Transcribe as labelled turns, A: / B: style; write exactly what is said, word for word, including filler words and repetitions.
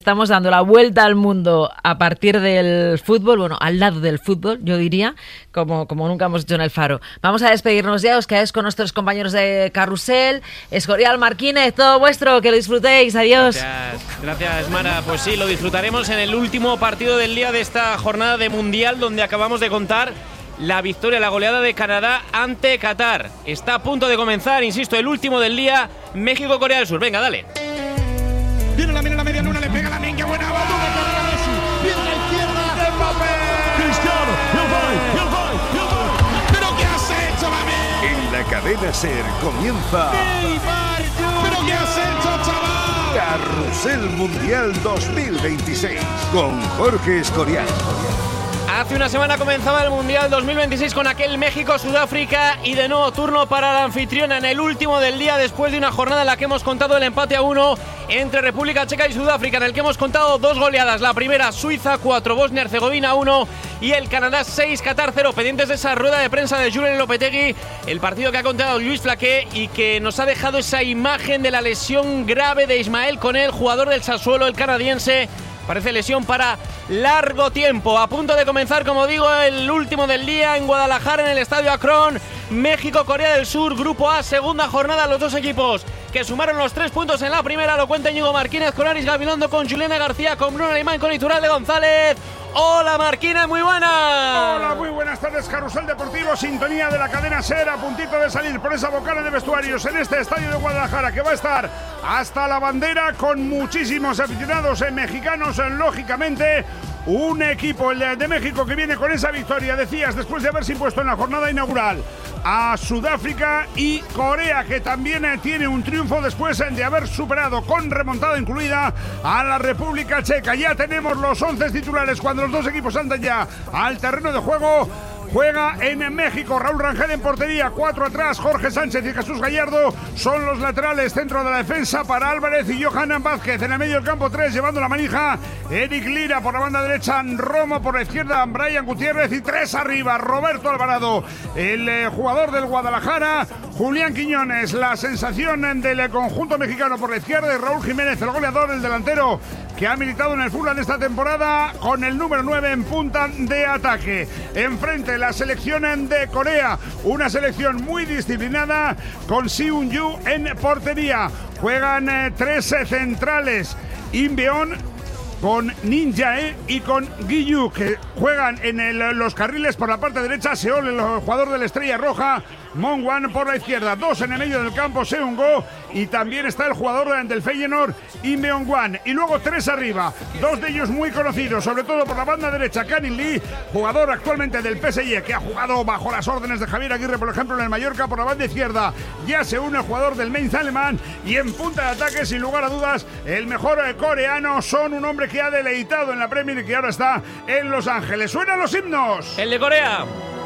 A: Estamos dando la vuelta al mundo a partir del fútbol, bueno, al lado del fútbol, yo diría, como, como nunca hemos hecho en el Faro. Vamos a despedirnos ya, os quedáis con nuestros compañeros de Carrusel, Escorial, Marquínez, todo vuestro, que lo disfrutéis, adiós.
B: Gracias, gracias Mara, pues sí, lo disfrutaremos en el último partido del día de esta jornada de Mundial, donde acabamos de contar la victoria, la goleada de Canadá ante Qatar. Está a punto de comenzar, insisto, el último del día, México-Corea del Sur. Venga, dale.
C: Viene la, viene la media luna, le pega la minga, buena bola, carrera Messi, viene la izquierda, Mbappé, Cristiano, el gol, el gol, el gol. ¿Pero qué has hecho, mami?
D: En la cadena SER comienza
C: Neymar, ¿pero qué has hecho, chaval?
D: Carrusel Mundial dos mil veintiséis con Jorge Escorial.
B: Hace una semana comenzaba el Mundial dos mil veintiséis con aquel México-Sudáfrica y de nuevo turno para la anfitriona en el último del día, después de una jornada en la que hemos contado el empate a uno entre República Checa y Sudáfrica, en el que hemos contado dos goleadas. La primera, Suiza cuatro, Bosnia-Herzegovina uno y el Canadá seis, Qatar cero. Pendientes de esa rueda de prensa de Julen Lopetegui, el partido que ha contado Luis Flaqué y que nos ha dejado esa imagen de la lesión grave de Ismael Conel, jugador del Sassuolo, el canadiense. Parece lesión para largo tiempo. A punto de comenzar, como digo, el último del día en Guadalajara, en el Estadio Akron. México-Corea del Sur, Grupo A, segunda jornada. Los dos equipos que sumaron los tres puntos en la primera. Lo cuenta Íñigo Marquínez con Aris Gabilondo, con Juliana García, con Bruno Alemán, con Iturralde González. Hola Marquínez, muy buenas.
C: Hola, muy buenas tardes, Carrusel Deportivo, sintonía de la cadena SER, a puntito de salir por esa bocana de vestuarios en este estadio de Guadalajara, que va a estar hasta la bandera con muchísimos aficionados eh, mexicanos, eh, lógicamente. Un equipo, el de México, que viene con esa victoria, decías, después de haberse impuesto en la jornada inaugural a Sudáfrica, y Corea, que también eh, tiene un triunfo después eh, de haber superado con remontada incluida a la República Checa. Ya tenemos los once titulares cuando los dos equipos andan ya al terreno de juego. Juega en México Raúl Rangel en portería, cuatro atrás, Jorge Sánchez y Jesús Gallardo son los laterales, centro de la defensa para Álvarez y Johan Vázquez. En el medio del campo tres, llevando la manija, Eric Lira por la banda derecha, Romo por la izquierda, Brian Gutiérrez, y tres arriba, Roberto Alvarado, el eh, jugador del Guadalajara, Julián Quiñones, la sensación del conjunto mexicano por la izquierda, y Raúl Jiménez, el goleador, el delantero que ha militado en el Fulham esta temporada con el número nueve en punta de ataque. Enfrente la selección de Corea, una selección muy disciplinada con Seung-yu en portería. Juegan eh, tres eh, centrales, Inbeon con Ninjae y con Guiyu, que juegan en el, los carriles por la parte derecha, Seol, el jugador de la Estrella Roja, Mongwan por la izquierda, dos en el medio del campo, Seung-go, y también está el jugador del Feyenoord, Im Beong-hwan, y luego tres arriba, dos de ellos muy conocidos, sobre todo por la banda derecha, Kanin Lee, jugador actualmente del P S G, que ha jugado bajo las órdenes de Javier Aguirre, por ejemplo, en el Mallorca. Por la banda izquierda ya se une el jugador del Mainz alemán, y en punta de ataque, sin lugar a dudas, el mejor coreano, Son, un hombre que ha deleitado en la Premier y que ahora está en Los Ángeles. ¡Suenan los himnos!
B: El de Corea.